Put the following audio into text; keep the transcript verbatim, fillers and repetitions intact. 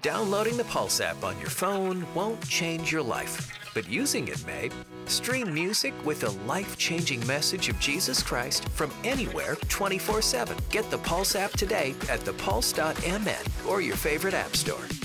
Downloading the Pulse app on your phone won't change your life, but using it may. Stream music with a life-changing message of Jesus Christ from anywhere twenty-four seven. Get the Pulse app today at the pulse dot m n or your favorite app store.